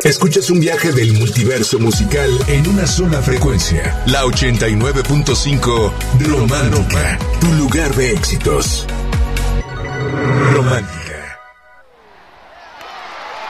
Escuchas un viaje del multiverso musical en una sola frecuencia. La 89.5 Romántica, tu lugar de éxitos.